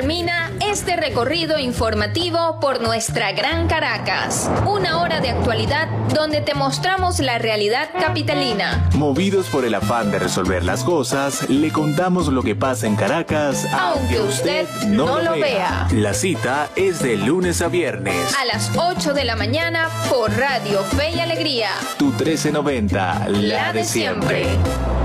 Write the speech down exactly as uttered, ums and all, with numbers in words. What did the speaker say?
culmina este recorrido informativo por nuestra gran Caracas. Una hora de actualidad donde te mostramos la realidad capitalina. Movidos por el afán de resolver las cosas, le contamos lo que pasa en Caracas, aunque usted no lo vea. La cita es de lunes a viernes. A las ocho de la mañana por Radio Fe y Alegría. Tu trece noventa, la, La de de siempre. siempre.